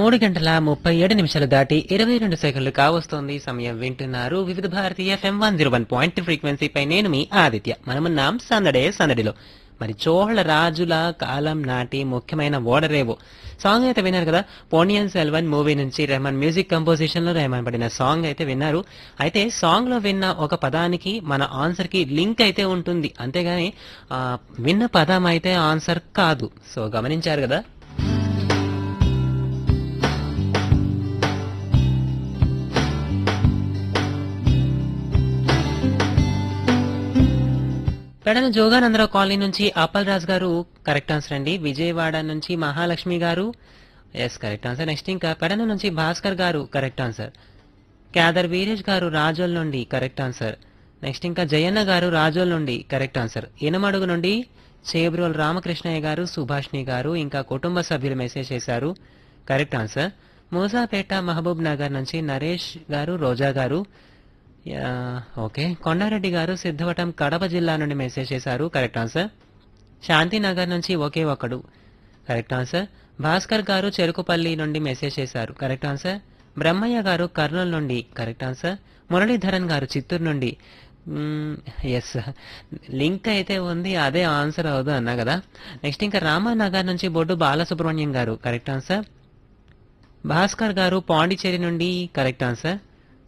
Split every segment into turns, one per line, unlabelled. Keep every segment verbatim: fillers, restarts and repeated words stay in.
మూడు గంటల ముప్పై ఏడు నిమిషాలు దాటి ఇరవై రెండు సెకండ్లు కావస్తోంది. సమయం వింటున్నారు వివిధ Bharati FM one zero one point ఫ్రీక్వెన్సీపై. నేను మీ ఆదిత్య. మనమున్నాం సందడే సందడిలో. మరి చోళ రాజుల కాలం నాటి ముఖ్యమైన ఓడరేవు సాంగ్ అయితే విన్నారు కదా. పోనియన్ సెల్వన్ మూవీ నుంచి రెహమాన్ మ్యూజిక్ కంపోజిషన్ లో రెహమాన్ పడిన సాంగ్ అయితే విన్నారు. అయితే సాంగ్ లో విన్న ఒక పదానికి మన ఆన్సర్ కి లింక్ అయితే ఉంటుంది, అంతేగాని ఆ, విన్న పదం అయితే ఆన్సర్ కాదు. సో గమనించారు కదా. పెడన జోగానందరావు కాలనీ నుంచి అప్పల్ రాజ్ గారు కరెక్ట్ ఆన్సర్ అండి. విజయవాడ నుంచి మహాలక్ష్మి గారు ఎస్ కరెక్ట్ ఆన్సర్. నెక్స్ట్ ఇంకా పెడన నుంచి భాస్కర్ గారు కరెక్ట్ ఆన్సర్. క్యాదర్ వీరేష్ గారు రాజోల్ నుండి కరెక్ట్ ఆన్సర్. నెక్స్ట్ ఇంకా జయన్న గారు రాజోల్ నుండి కరెక్ట్ ఆన్సర్. ఇనమడుగు నుండి చేబ్రోల్ రామకృష్ణయ్య గారు, సుభాష్ని గారు ఇంకా కుటుంబ సభ్యులు మెసేజ్ చేశారు కరెక్ట్ ఆన్సర్. మూసాపేట మహబూబ్ నగర్ నుంచి నరేష్ గారు, రోజా గారు యా, ఓకే. కొండారెడ్డి గారు సిద్ధవటం కడప జిల్లా నుండి మెసేజ్ చేశారు కరెక్ట్ ఆన్సర్. శాంతినగర్ నుంచి ఒకే ఒకడు కరెక్ట్ ఆన్సర్. భాస్కర్ గారు చెరుకుపల్లి నుండి మెసేజ్ చేశారు కరెక్ట్ ఆన్సర్. బ్రహ్మయ్య గారు కర్నూలు నుండి కరెక్ట్ ఆన్సర్. మురళీధరన్ గారు చిత్తూరు నుండి ఎస్ లింక్ అయితే ఉంది, అదే ఆన్సర్ అవదు అన్నా కదా. నెక్స్ట్ ఇంకా రామానగర్ నుంచి బొడ్డు బాలసుబ్రహ్మణ్యం గారు కరెక్ట్ ఆన్సర్. భాస్కర్ గారు పాండిచేరి నుండి కరెక్ట్ ఆన్సర్.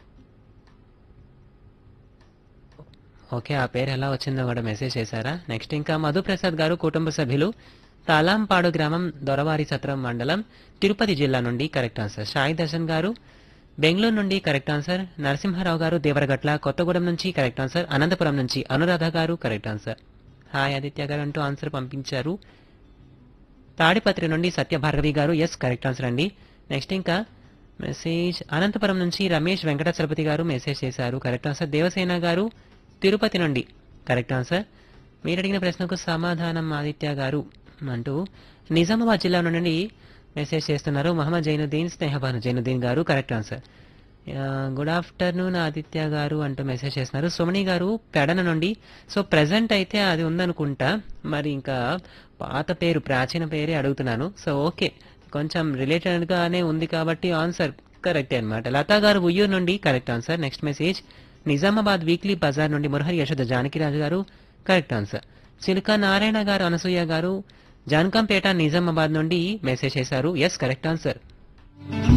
ఓకే, ఆ పేరు ఎలా వచ్చిందో కూడా మెసేజ్ చేశారా. నెక్స్ట్ ఇంకా మధుప్రసాద్ గారు కుటుంబ సభ్యులు తాలాంపాడు గ్రామం, దొరవారి సత్రం మండలం, తిరుపతి జిల్లా నుండి కరెక్ట్ ఆన్సర్. సాయి దర్శన్ గారు బెంగళూరు నుండి కరెక్ట్ ఆన్సర్. నరసింహారావు గారు దేవరగట్ల కొత్తగూడెం నుంచి కరెక్ట్ ఆన్సర్. అనంతపురం నుంచి అనురాధ గారు కరెక్ట్ ఆన్సర్. హాయ్ ఆదిత్య గారు అంటూ ఆన్సర్ పంపించారు. తాడిపత్రి నుండి సత్యభార్గవి గారు ఎస్ కరెక్ట్ ఆన్సర్ అండి. నెక్స్ట్ ఇంకా మెసేజ్ అనంతపురం నుంచి రమేష్ వెంకటాచలపతి గారు మెసేజ్ చేశారు కరెక్ట్ ఆన్సర్. దేవసేన గారు తిరుపతి నుండి కరెక్ట్ ఆన్సర్. మీరు అడిగిన ప్రశ్నకు సమాధానం ఆదిత్య గారు అంటూ నిజామాబాద్ జిల్లా నుండి మెసేజ్ చేస్తున్నారు మహమ్మద్ జైనుద్దీన్, స్నేహబాను జైనుద్దీన్ గారు correct answer. Good afternoon Aditya గారు అంటూ మెసేజ్ చేస్తున్నారు సుమణి గారు పెడన నుండి. సో ప్రెసెంట్ అయితే అది ఉందనుకుంటా, మరి ఇంకా పాత పేరు ప్రాచీన పేరే అడుగుతున్నాను. సో ఓకే, కొంచెం రిలేటెడ్ గానే ఉంది కాబట్టి ఆన్సర్ కరెక్టే అనమాట. లతా గారు ఉయ్యూరు నుండి correct answer. Next message Nizamabad weekly Bazar నుండి మురహరి యశోద జానకిరాజు గారు కరెక్ట్ ఆన్సర్. చిలుక నారాయణ గారు, అనసూయ గారు జానకంపేట నిజామాబాద్ నుండి మెసేజ్ చేశారు ఎస్ కరెక్ట్ ఆన్సర్.